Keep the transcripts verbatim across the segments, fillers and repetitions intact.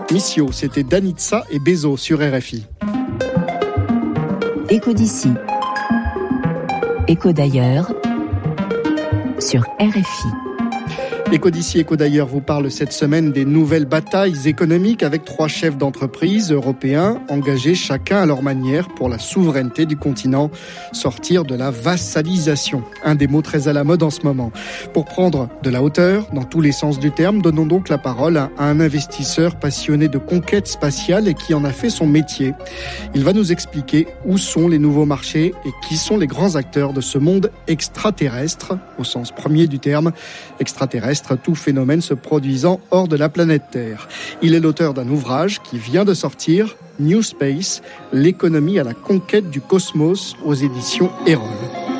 Missio, c'était Danitza et Bezos sur R F I. Écho d'ici, écho d'ailleurs sur R F I. Écho d'ici, écho d'ailleurs vous parle cette semaine des nouvelles batailles économiques avec trois chefs d'entreprise européens engagés chacun à leur manière pour la souveraineté du continent, sortir de la vassalisation. Un des mots très à la mode en ce moment. Pour prendre de la hauteur, dans tous les sens du terme, donnons donc la parole à un investisseur passionné de conquête spatiale et qui en a fait son métier. Il va nous expliquer où sont les nouveaux marchés et qui sont les grands acteurs de ce monde extraterrestre, au sens premier du terme, extraterrestre, tout phénomène se produisant hors de la planète Terre. Il est l'auteur d'un ouvrage qui vient de sortir, New Space, l'économie à la conquête du cosmos, aux éditions Erol.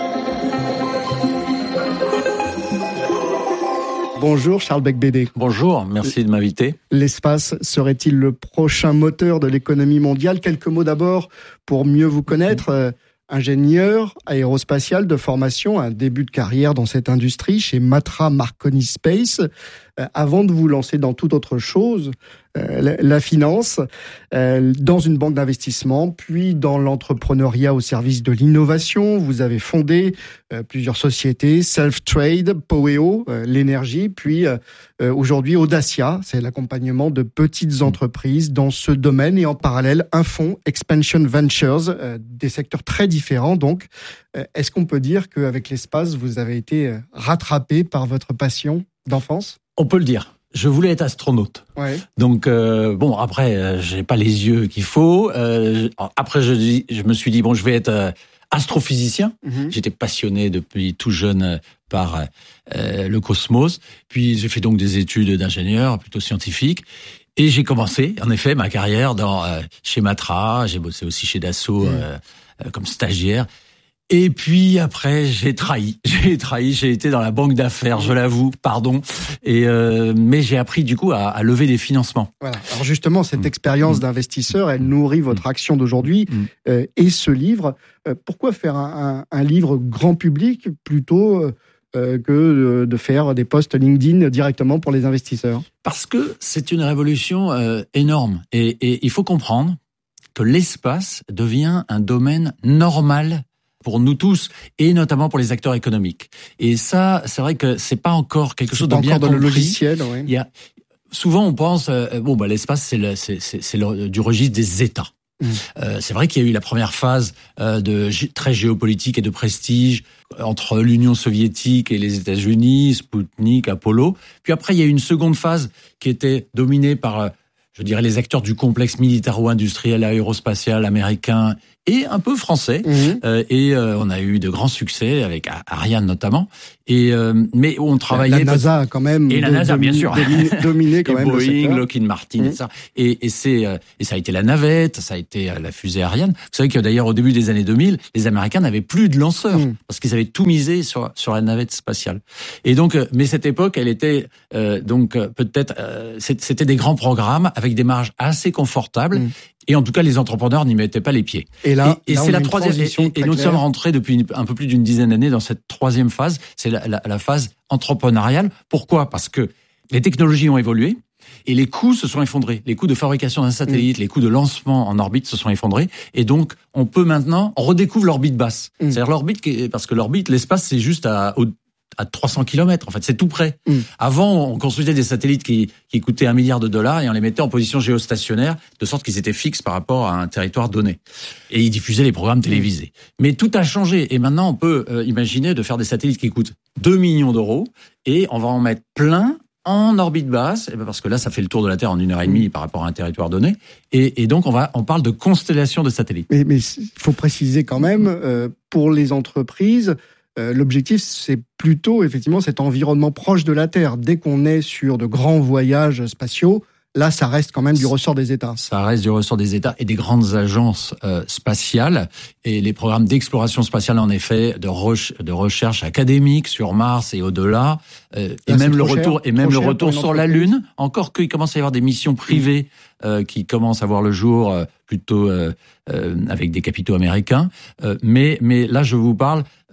Bonjour Charles Beigbeder. Bonjour, merci de m'inviter. L'espace serait-il le prochain moteur de l'économie mondiale ? Quelques mots d'abord pour mieux vous connaître. Mmh. Ingénieur aérospatial de formation, un début de carrière dans cette industrie chez Matra Marconi Space, euh, avant de vous lancer dans toute autre chose, euh, la, la finance, euh, dans une banque d'investissement, puis dans l'entrepreneuriat au service de l'innovation. Vous avez fondé euh, plusieurs sociétés, Self-Trade, Poweo, euh, l'énergie, puis euh, euh, aujourd'hui Audacia, c'est l'accompagnement de petites entreprises dans ce domaine, et en parallèle un fonds, Expansion Ventures, euh, des secteurs très différents. Donc, euh, est-ce qu'on peut dire qu'avec l'espace, vous avez été euh, rattrapé par votre passion d'enfance ? On peut le dire. Je voulais être astronaute. Ouais. Donc euh, bon, après, euh, j'ai pas les yeux qu'il faut. Euh, après, je, je me suis dit bon, je vais être euh, astrophysicien. Mm-hmm. J'étais passionné depuis tout jeune euh, par euh, le cosmos. Puis j'ai fait donc des études d'ingénieur, plutôt scientifique. Et j'ai commencé, en effet, ma carrière dans euh, chez Matra. J'ai bossé aussi chez Dassault mm. euh, euh, comme stagiaire. Et puis après, j'ai trahi. J'ai trahi. J'ai été dans la banque d'affaires, je l'avoue, pardon. Et euh, mais j'ai appris du coup à, à lever des financements. Voilà. Alors justement, cette mmh. expérience mmh. d'investisseur, elle nourrit votre mmh. action d'aujourd'hui mmh. euh, et ce livre. Euh, pourquoi faire un, un, un livre grand public plutôt euh, que de faire des posts LinkedIn directement pour les investisseurs ? Parce que c'est une révolution euh, énorme. Et, et il faut comprendre que l'espace devient un domaine normal pour nous tous, et notamment pour les acteurs économiques. Et ça, c'est vrai que c'est pas encore quelque c'est chose de bien compris. Dans le logiciel, oui. Il y a, souvent, on pense, euh, bon, bah, l'espace, c'est, le, c'est, c'est, c'est le, du registre des États. Mmh. Euh, c'est vrai qu'il y a eu la première phase euh, de très géopolitique et de prestige entre l'Union soviétique et les États-Unis, Spoutnik, Apollo. Puis après, il y a eu une seconde phase qui était dominée par, je dirais, les acteurs du complexe militaro-industriel aérospatial américain et un peu français. Mmh. Euh, et euh, on a eu de grands succès avec Ariane notamment. Et euh, mais on travaillait. La NASA quand même. Et la NASA, dominé, bien sûr. Dominé, dominé quand et même. Boeing, Lockheed Martin, mmh. et ça. Et, et c'est euh, et ça a été la navette, ça a été euh, la fusée Ariane. Vous savez que d'ailleurs au début des années deux mille, les Américains n'avaient plus de lanceurs mmh. parce qu'ils avaient tout misé sur sur la navette spatiale. Et donc, euh, mais cette époque, elle était euh, donc euh, peut-être euh, c'était des grands programmes avec des marges assez confortables. Mmh. Et en tout cas, les entrepreneurs n'y mettaient pas les pieds. Et là, et, et là c'est la troisième. Et, et, et nous claire. sommes rentrés depuis une, un peu plus d'une dizaine d'années dans cette troisième phase. C'est la, la, la phase entrepreneuriale. Pourquoi ? Parce que les technologies ont évolué et les coûts se sont effondrés. Les coûts de fabrication d'un satellite, mmh. les coûts de lancement en orbite se sont effondrés. Et donc, on peut maintenant, on redécouvre l'orbite basse. Mmh. C'est-à-dire l'orbite, qui est, parce que l'orbite, l'espace, c'est juste à, au, à trois cents kilomètres, en fait, c'est tout près. Mmh. Avant, on construisait des satellites qui, qui coûtaient un milliard de dollars et on les mettait en position géostationnaire, de sorte qu'ils étaient fixes par rapport à un territoire donné. Et ils diffusaient les programmes télévisés. Mmh. Mais tout a changé. Et maintenant, on peut euh, imaginer de faire des satellites qui coûtent deux millions d'euros et on va en mettre plein en orbite basse, parce que là, ça fait le tour de la Terre en une heure et demie par rapport à un territoire donné. Et, et donc, on va, on parle de constellation de satellites. Mais, mais il faut préciser quand même, euh, pour les entreprises, Euh, l'objectif, c'est plutôt, effectivement, cet environnement proche de la Terre. Dès qu'on est sur de grands voyages spatiaux, là, ça reste quand même du ressort des États. Ça reste du ressort des États et des grandes agences euh, spatiales. Et les programmes d'exploration spatiale, en effet, de, re- de recherche académique sur Mars et au-delà, euh, et, même le retour, et même le retour sur la Lune. Encore qu'il commence à y avoir des missions privées euh, qui commencent à voir le jour, euh, plutôt euh, euh, avec des capitaux américains. Euh, mais, mais là, je vous parle euh,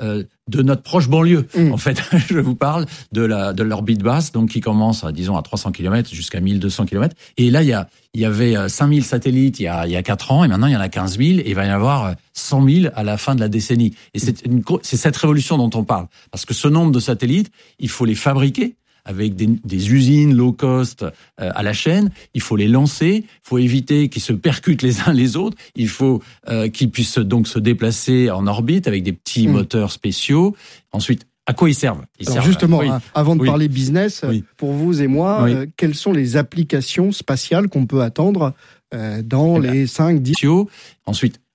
de notre proche banlieue. Mmh. En fait, je vous parle de la de l'orbite basse, donc qui commence, à, disons, à trois cents kilomètres jusqu'à mille deux cents kilomètres. Et là, il y a il y avait cinq mille satellites il y a il y a quatre ans, et maintenant il y en a quinze mille, et il va y en avoir cent mille à la fin de la décennie. Et c'est une c'est cette révolution dont on parle, parce que ce nombre de satellites, il faut les fabriquer avec des, des usines low cost euh, à la chaîne. Il faut les lancer, il faut éviter qu'ils se percutent les uns les autres, il faut euh, qu'ils puissent donc se déplacer en orbite avec des petits mmh. moteurs spéciaux. Ensuite, à quoi ils servent ils Alors servent, justement, oui. hein, avant de oui. parler business, oui. pour vous et moi, oui. euh, quelles sont les applications spatiales qu'on peut attendre euh, dans eh les cinq dix... Ensuite,